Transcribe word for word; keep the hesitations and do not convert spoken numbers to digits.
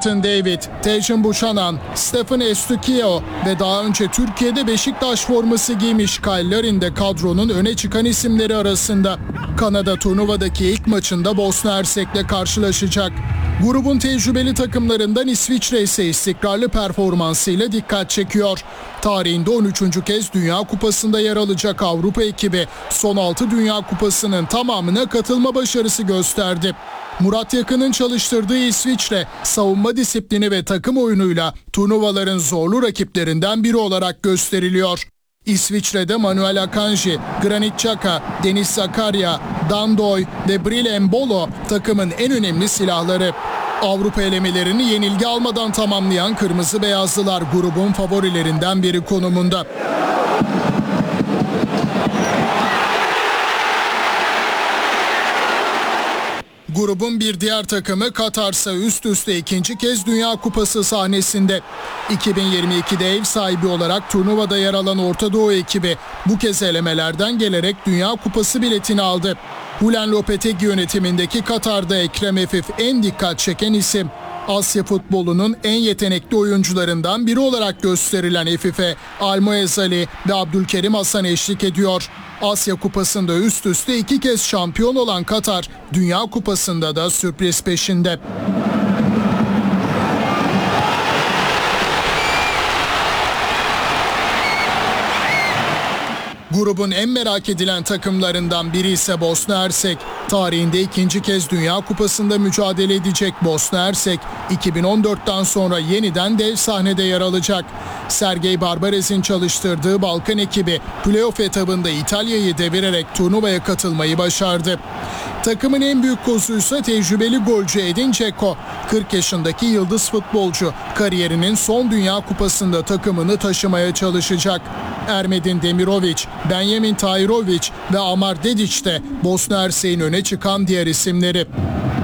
Jonathan David, Tejan Buchanan, Stefan Estukio ve daha önce Türkiye'de Beşiktaş forması giymiş Kyle Larin de kadronun öne çıkan isimleri arasında. Kanada turnuvadaki ilk maçında Bosna Hersek'le karşılaşacak. Grubun tecrübeli takımlarından İsviçre ise istikrarlı performansıyla dikkat çekiyor. Tarihinde on üçüncü kez Dünya Kupası'nda yer alacak Avrupa ekibi son altı Dünya Kupası'nın tamamına katılma başarısı gösterdi. Murat Yakın'ın çalıştırdığı İsviçre, savunma disiplini ve takım oyunuyla turnuvaların zorlu rakiplerinden biri olarak gösteriliyor. İsviçre'de Manuel Akanji, Granit Xhaka, Denis Zakaria, Dandoy ve Bril Embolo takımın en önemli silahları. Avrupa elemelerini yenilgi almadan tamamlayan Kırmızı Beyazlılar grubun favorilerinden biri konumunda. Grubun bir diğer takımı Katar'sa üst üste ikinci kez Dünya Kupası sahnesinde. iki bin yirmi ikide ev sahibi olarak turnuvada yer alan Orta Doğu ekibi bu kez elemelerden gelerek Dünya Kupası biletini aldı. Julen Lopetegui yönetimindeki Katar'da Ekrem Efif en dikkat çeken isim. Asya futbolunun en yetenekli oyuncularından biri olarak gösterilen Efif'e Almoez Ali ve Abdülkerim Hasan eşlik ediyor. Asya Kupası'nda üst üste iki kez şampiyon olan Katar, Dünya Kupası'nda da sürpriz peşinde. Grubun en merak edilen takımlarından biri ise Bosna Hersek. Tarihinde ikinci kez Dünya Kupası'nda mücadele edecek Bosna Hersek, iki bin on dörtten sonra yeniden dev sahnede yer alacak. Sergej Barbarez'in çalıştırdığı Balkan ekibi playoff etabında İtalya'yı devirerek turnuvaya katılmayı başardı. Takımın en büyük kozuysa tecrübeli golcü Edin Dzeko. kırk yaşındaki yıldız futbolcu kariyerinin son Dünya Kupası'nda takımını taşımaya çalışacak. Ermedin Demirovic, Benjamin Tahirovic ve Amar Dedić de Bosna Hersek'in öne çıkan diğer isimleri.